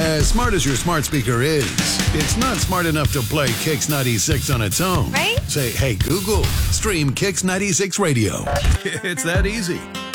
As smart as your smart speaker is, it's not smart enough to play Kix 96 on its own. Right? Say, hey, Google, stream Kix 96 Radio. It's that easy.